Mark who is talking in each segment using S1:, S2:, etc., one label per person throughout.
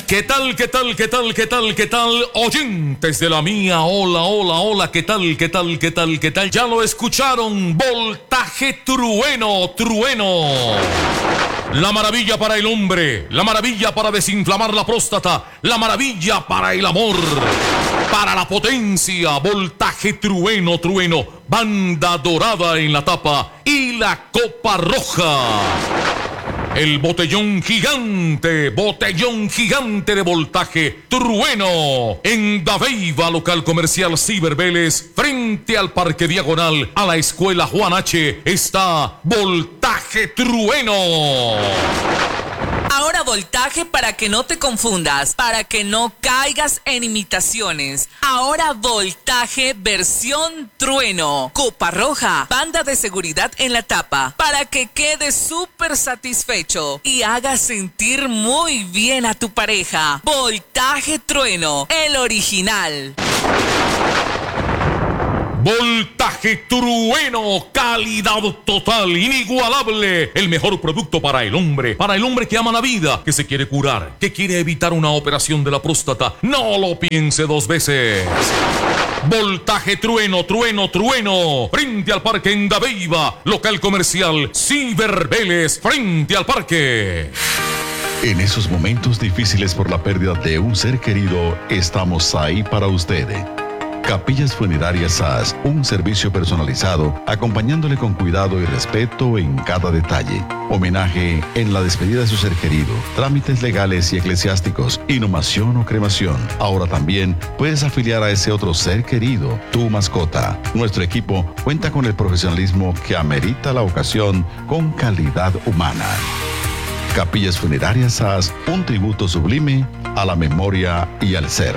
S1: ¿Qué tal, qué tal, qué tal, qué tal, qué tal? Oyentes de la mía, hola, hola, hola, ¿qué tal, qué tal, qué tal, qué tal? Ya lo escucharon, voltaje trueno, trueno. La maravilla para el hombre, la maravilla para desinflamar la próstata, la maravilla para el amor, para la potencia, voltaje trueno, trueno, banda dorada en la tapa y la copa roja. El botellón gigante de voltaje trueno en Dabeiba, local comercial Ciber Vélez, frente al Parque Diagonal a la Escuela Juan H. está voltaje trueno.
S2: Ahora voltaje para que no te confundas, para que no caigas en imitaciones. Ahora voltaje versión trueno. Copa roja, banda de seguridad en la tapa, para que quedes súper satisfecho y hagas sentir muy bien a tu pareja. Voltaje trueno, el original.
S1: Voltaje trueno, calidad total, inigualable. El mejor producto para el hombre que ama la vida, que se quiere curar, que quiere evitar una operación de la próstata. No lo piense dos veces. Voltaje trueno, trueno, trueno. Frente al parque en Dabeiba, local comercial Ciber Vélez, frente al parque.
S3: En esos momentos difíciles por la pérdida de un ser querido, estamos ahí para usted. Capillas Funerarias SAS, un servicio personalizado, acompañándole con cuidado y respeto en cada detalle. Homenaje en la despedida de su ser querido, trámites legales y eclesiásticos, inhumación o cremación. Ahora también puedes afiliar a ese otro ser querido, tu mascota. Nuestro equipo cuenta con el profesionalismo que amerita la ocasión con calidad humana. Capillas Funerarias SAS, un tributo sublime a la memoria y al ser.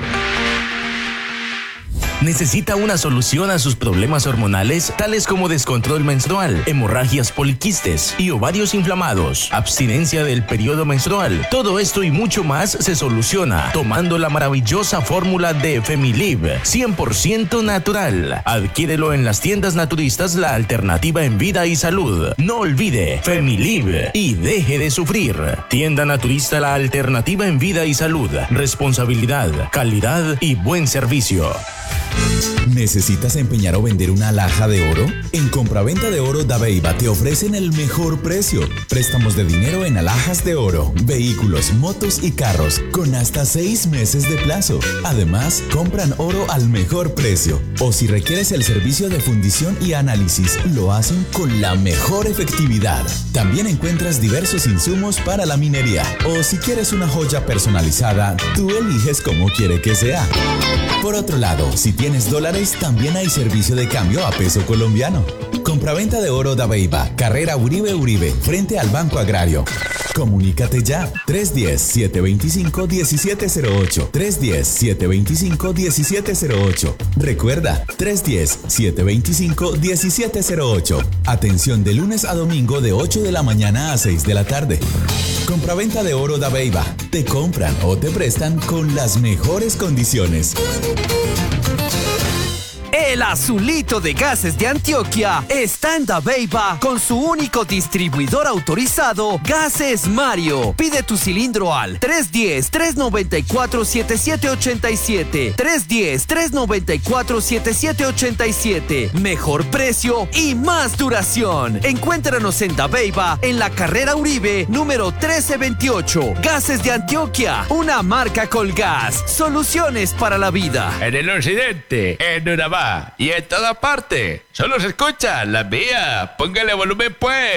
S4: ¿Necesita una solución a sus problemas hormonales, tales como descontrol menstrual, hemorragias poliquistes y ovarios inflamados, abstinencia del periodo menstrual? Todo esto y mucho más se soluciona tomando la maravillosa fórmula de Femilib, 100% natural. Adquiérelo en las tiendas naturistas, la alternativa en vida y salud. No olvide, Femilib y deje de sufrir. Tienda naturista, la alternativa en vida y salud. Responsabilidad, calidad y buen servicio.
S5: ¿Necesitas empeñar o vender una alhaja de oro? En Compraventa de Oro Dabeiba te ofrecen el mejor precio. Préstamos de dinero en alhajas de oro, vehículos, motos y carros con hasta 6 meses de plazo. Además, compran oro al mejor precio. O si requieres el servicio de fundición y análisis, lo hacen con la mejor efectividad. También encuentras diversos insumos para la minería. O si quieres una joya personalizada, tú eliges cómo quiere que sea. Por otro lado, si tienes dólares, también hay servicio de cambio a peso colombiano. Compraventa de Oro Dabeiba, carrera Uribe, frente al Banco Agrario. Comunícate ya, 310-725-1708, 310-725-1708. Recuerda, 310-725-1708. Atención de lunes a domingo de 8 de la mañana a 6 de la tarde. Compraventa de Oro Dabeiba, te compran o te prestan con las mejores condiciones.
S6: El azulito de gases de Antioquia está en Dabeiba con su único distribuidor autorizado, Gases Mario. Pide tu cilindro al 310-394-7787. 310-394-7787. Mejor precio y más duración. Encuéntranos en Dabeiba, en la carrera Uribe, número 1328. Gases de Antioquia, una marca Colgas. Soluciones para la vida.
S7: En el occidente, en Urabá y en toda parte. Solo se escucha la mía. Póngale volumen pues.